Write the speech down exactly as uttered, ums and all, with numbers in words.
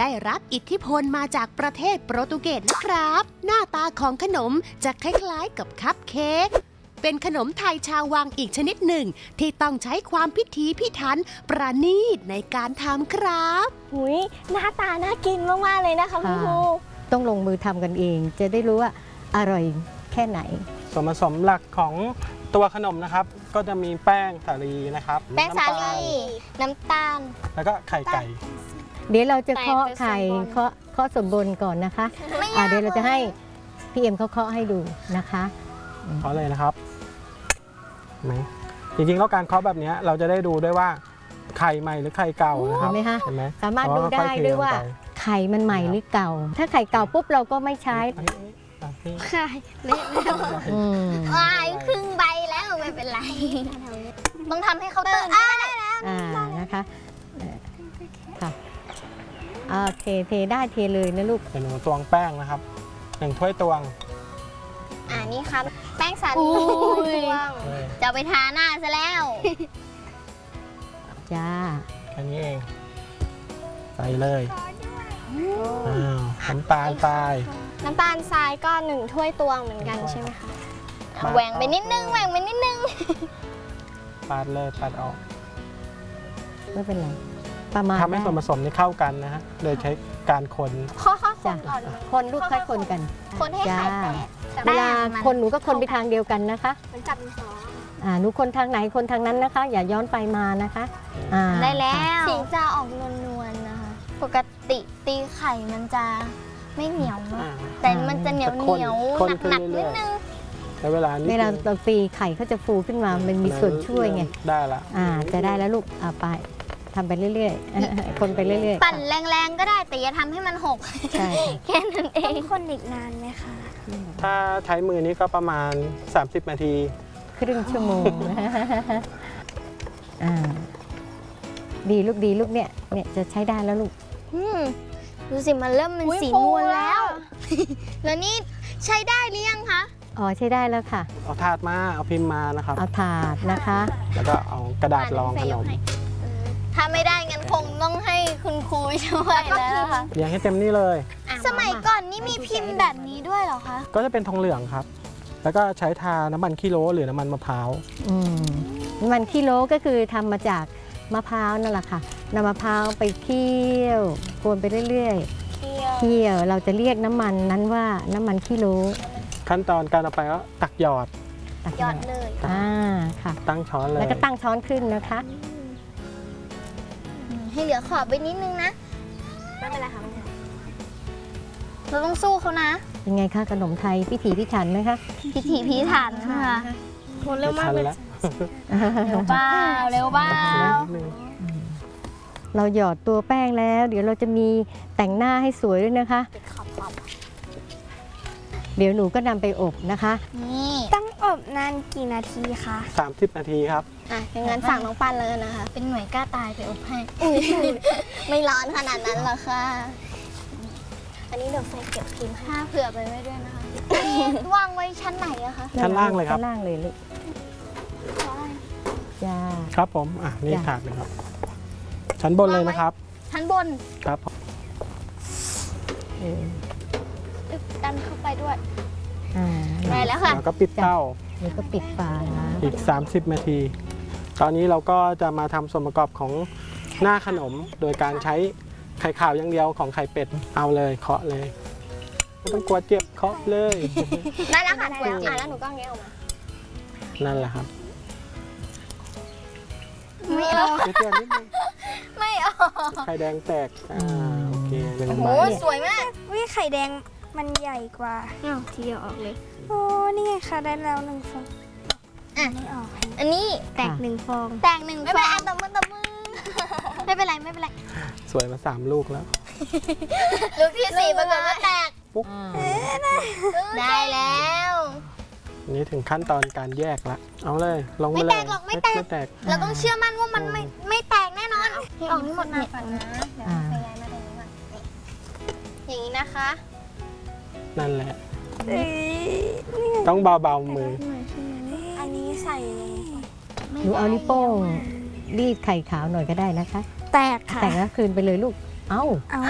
ได้รับอิทธิพลมาจากประเทศโปรตุเกสนะครับ หน้าตาของขนมจะคล้ายๆกับคัพเค้กเป็นขนมไทยชาววังอีกชนิดหนึ่งที่ต้องใช้ความพิถีพิถันประณีตในการทำครับหุยหน้าตาน่ากินมากๆเลยนะคะคุณครูต้องลงมือทำกันเองจะได้รู้ว่าอร่อยแค่ไหนส่วนผสมหลักของตัวขนมนะครับก็จะมีแป้งสาลีนะครับแป้งสาลีน้ำตาลแล้วก็ไข่ไก่เดี๋ยวเราจะเคาะไข่เคาะเคาะสมบูรณ์ก่อนนะคะอ่าเดี๋ยวเราจะให้พี่เอ็มเขาเคาะให้ดูนะคะเคาะเลยนะครับไหมจริงๆแล้วการเคาะแบบนี้เราจะได้ดูด้วยว่าไข่ใหม่หรือไข่เก่านะครับเห็นไหมคะเห็นไหมสามารถดูได้ด้วยว่าไข่มันใหม่หรือเก่าถ้าไข่เก่าปุ๊บเราก็ไม่ใช้ไข่เละแล้ววายครึ่งใบแล้วไม่เป็นไรต้องทำให้เขาตื่นได้แล้วอ่านะคะค่ะโอเคเทได้เทเลยนะลูกเดี๋ยวหนูตวงแป้งนะครับหนึ่งถ้วยตวงอ่านี่ครับแป้งสาลีจะไปทาหน้าซะแล้วจ้าแค่นี้เองใส่เลยน้ำตาลทรายน้ำตาลทรายก็หนึ่งถ้วยตวงเหมือนกันใช่ไหมคะแหว่งไปนิดนึงแหว่งไปนิดนึงปาดเลยปาดออกไม่เป็นไรประมาณทำให้ส่วนผสมนี้เข้ากันนะฮะโดยใช้การคนค่อยๆคนก่อนคนลูกค่อยคนกันคนให้ไข่แตกเวลาคนหนูก็คนไปทางเดียวกันนะคะเหมือนจับดินสออ่าหนูคนทางไหนคนทางนั้นนะคะอย่าย้อนไปมานะคะได้แล้วสีจะออกนวลๆนะคะปกติตีไข่มันจะไม่เหนียวมากแต่มันจะเหนียวเหนียวหนักๆนิดนึงเวลาเวลาเราตีไข่เขาจะฟูขึ้นมามันมีส่วนช่วยไงได้ละอ่าจะได้แล้วลูกอ่าไปทำไปเรื่อยๆคนไปเรื่อยๆปั่นแรงๆก็ได้แต่อย่าทำให้มันหกใช่แค่นั้นเองคนอีกนานไหมคะถ้าใช้มือนี้ก็ประมาณสามสิบนาทีครึ่งชั่วโมงอ่าดีลูกดีลูกเนี่ยเนี่ยจะใช้ได้แล้วลูกดูสิมันเริ่มเป็นสีนวลแล้วแล้วนี่ใช้ได้หรือยังคะอ๋อใช้ได้แล้วค่ะเอาถาดมาเอาพิมพ์มานะครับเอาถาดนะคะแล้วก็เอากระดาษรองขนมถ้าไม่ได้งั้นคงต้องให้คุณครูช่วยแล้วค่ะเรียงให้เต็มนี่เลยสมัยก่อนนี่มีพิมพ์แบบนี้ด้วยเหรอคะก็จะเป็นทองเหลืองครับแล้วก็ใช้ทาน้ำมันขี้โม้หรือน้ำมันมะพร้าวน้ำมันขี้โม้ก็คือทำมาจากมะพร้าวนั่นแหละค่ะนำมะพร้าวไปเคี่ยวกวนไปเรื่อยๆเคี่ยวเราจะเรียกน้ำมันนั้นว่าน้ำมันขี้โม้ขั้นตอนการเอาไปก็ตักหยอดหยอดเลยอ่าค่ะตั้งช้อนเลยแล้วก็ตั้งช้อนขึ้นนะคะให้เหลือขอบไปนิดนึงนะไม่เป็นไรค่ะเราต้องสู้เขานะยังไงคะขนมไทยพิถีพิถันไหมคะพิถีพิถันค่ะโหเร็วมากเลยเร็วเปล่าเร็วเปล่าเราหยอดตัวแป้งแล้วเดี๋ยวเราจะมีแต่งหน้าให้สวยด้วยนะคะเดี๋ยวหนูก็นำไปอบนะคะนี่ต้องอบนานกี่นาทีคะสามสิบนาทีครับอ่ะอย่างนั้นสั่งน้องปันเลยนะคะเป็นหน่วยกล้าตายไปอบให้ไม่ร้อนขนาดนั้นหรอกค่ะอันนี้เดี๋ยวไฟเก็บพิมพ์ให้เผื่อไปไว้ด้วยนะคะวางไว้ชั้นไหนอะคะชั้นล่างเลยครับชั้นล่างเลยลูกจ้าครับผมอ่ะนี่ถาดเลยครับชั้นบนเลยนะครับชั้นบนครับดันเข้าไปด้วยได้แล้วค่ะแล้วก็ปิดเตาแล้วก็ปิดฝาอีกสามสิบนาทีตอนนี้เราก็จะมาทำส่วนประกอบของหน้าขนมโดยการใช้ไข่ขาวอย่างเดียวของไข่เป็ดเอาเลยเคาะเลยไม่ต้องกลัวเจ็บเคาะเลยได้แล้วค่ะกลัวเจ็บแล้วหนูก็แงะออกมานั่นแหละครับไม่เอาไม่เอาไข่แดงแตกอ่าโอเคเป็นใบโอ้สวยมากวิไข่แดงมันใหญ่กว่าอ้าวทีเดียวออกเลยโอ้นี่ไงค่ะได้แล้วหนึ่งฟองอ่ะไม่ออกอันนี้แตกหนึ่งฟองแตกหนึ่งฟองไม่เป็นไรตบมือตบมือไม่เป็นไรไม่เป็นไรสวยมาสามลูกแล้วลูกที่สี่ปรากฏว่าแตกปุ๊บได้แล้วนี่ถึงขั้นตอนการแยกละเอาเลยลงไปเลยไม่แตกหรอกไม่แตกไม่แตกเราต้องเชื่อมั่นว่ามันไม่ไม่แตกแน่นอนให้ออกนี่หมดนะฝั่งนะเดี๋ยวไปย้ายมาตรงนี้ก่อนอย่างนี้นะคะนั่นแหละต้องเบาๆมืออันนี้ใส่หนูเอานิ้วโป้งรีดไข่ขาวหน่อยก็ได้นะคะแตกค่ะแตกแล้วคืนไปเลยลูกเอ้าเอา